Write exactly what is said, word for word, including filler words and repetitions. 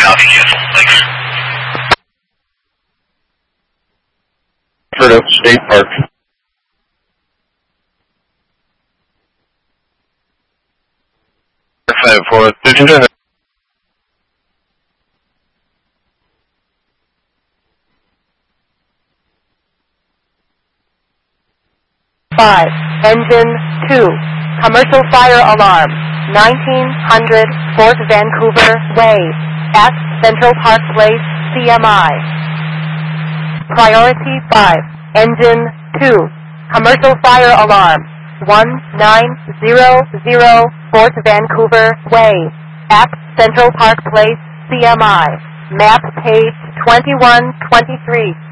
Copy, cancel. Thanks. Heard of State Park. Five four fifteen. Five, engine two, commercial fire alarm, nineteen hundred Fort Vancouver Way, at Central Park Place, C M I. Priority five, engine two, commercial fire alarm, one nine zero zero Fort Vancouver Way, at Central Park Place, C M I. Map page twenty-one twenty-three.